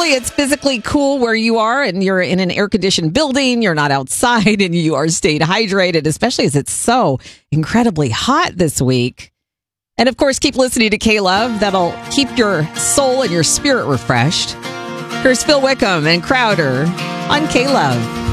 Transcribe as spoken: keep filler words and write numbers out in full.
hopefully it's physically cool where you are and you're in an air-conditioned building. You're not outside and you are staying hydrated, especially as it's so incredibly hot this week. And of course, keep listening to K-Love. That'll keep your soul and your spirit refreshed. Here's Phil Wickham and Crowder on K-Love.